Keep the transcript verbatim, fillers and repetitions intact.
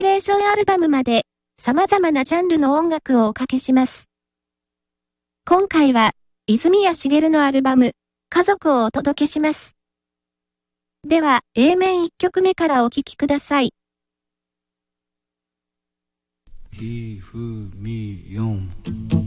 レーションアルバムまで、様々なジャンルの音楽をおかけします。今回は、泉谷しげるのアルバム、家族をお届けします。では、A 面いっきょくめからお聴きください。 ひふみよん